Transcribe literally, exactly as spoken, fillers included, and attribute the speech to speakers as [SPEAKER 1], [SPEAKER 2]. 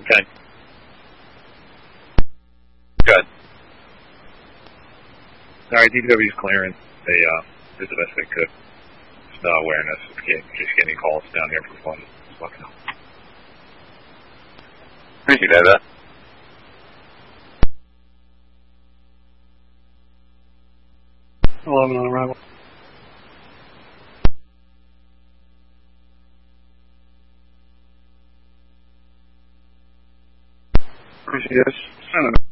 [SPEAKER 1] Okay. Good. All right, D P W's clearance. They uh, did the best they could. Just uh, awareness. Just getting, just getting calls down here for fun. Just let me know.
[SPEAKER 2] Appreciate that.
[SPEAKER 3] eleven on arrival. Appreciate it.